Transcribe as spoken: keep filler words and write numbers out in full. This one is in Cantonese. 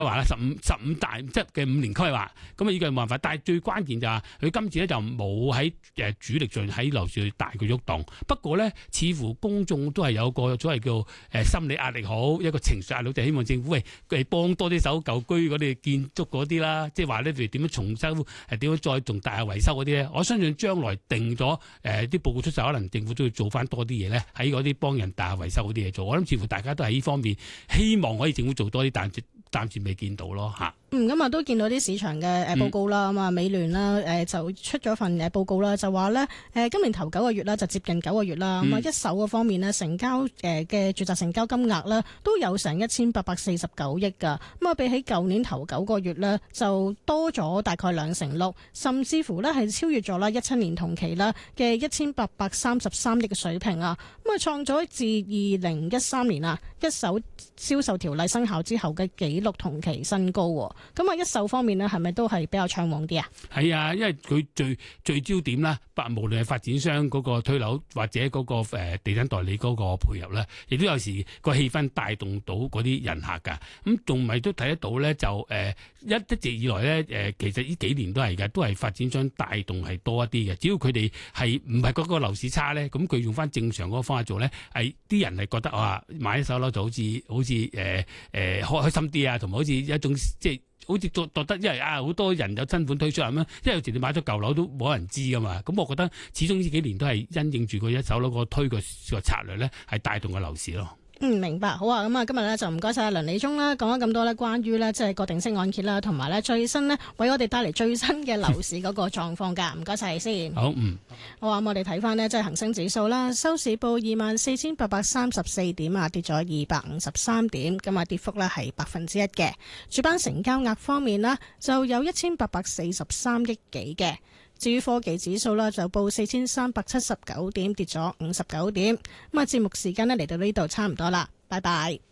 話啦，十五十五大即係嘅五年規劃，咁啊依個冇辦法。但係最關鍵就係佢今次咧就冇喺誒主力上喺樓市大嘅喐動。不過咧，似乎公眾都係有個所謂叫誒心理壓力好，一個情緒壓力，就希望政府喂誒幫多啲手舊居嗰啲建築嗰啲啦，即係話咧譬如點樣重修誒點樣再同大廈維修嗰啲咧。我相信將來定咗誒啲報告出售，可能政府都要做翻多啲嘢咧，喺嗰啲幫人大廈維修嗰啲嘢做。我諗似乎大家都喺呢方面希望可以政府做多啲，但係暫時未見到咯嚇。 嗯，咁啊都見到啲市場嘅誒報告啦，咁啊、嗯、美聯啦誒就出咗份誒報告啦，就話咧誒今年頭九個月啦，就接近九個月啦，咁啊、嗯、一手嗰方面呢，成交誒嘅住宅成交金額咧都有成一千八百四十九億噶，咁啊比起舊年頭九個月咧就多咗大概兩成六，甚至乎咧係超越咗啦一七年同期啦嘅一千八百三十三億嘅水平啊，咁啊創咗自二零一三年啊一手銷售條例生效之後嘅紀錄同期新高。咁啊，一手方面呢，係咪都係比較暢旺啲啊？係啊，因為佢最最焦點啦，不無論係發展商嗰個推樓或者嗰個誒地產代理嗰個配合咧，亦都有時個氣氛帶動到嗰啲人客㗎。咁仲咪都睇得到咧，就誒一一直以來咧誒，其實呢幾年都係嘅，都係發展商帶動係多一啲嘅。只要佢哋係唔係嗰個樓市差咧，咁佢用翻正常嗰個方法做咧，係啲人係覺得啊買一手樓就好似好似誒誒開開心啲啊，同埋好似一種。即係好似覺覺得，因為啊好多人有新款推出咁樣，因為有時你買咗舊樓都冇人知噶嘛。咁我覺得始終呢幾年都係因應住個一手樓個推個個策略咧，係帶動個樓市咯。 嗯，明白，好啊，咁啊，今日咧就唔該晒梁理中啦，講咗咁多咧，關於咧即係個定息按揭啦，同埋咧最新呢，為我哋帶嚟最新嘅樓市嗰個狀況噶，唔該晒你先。 好，嗯， 好啊，咁我哋睇翻呢，即係恒生指數啦，收市報二萬四千八百三十四點啊，跌咗二百五十三點，今日跌幅咧係百分之一嘅。主板成交額方面呢，就有一千八百四十三億幾嘅。至於科技指數啦，就報四千三百七十九點，跌咗五十九點。咁啊，節目時間呢嚟到呢度差唔多啦，拜拜。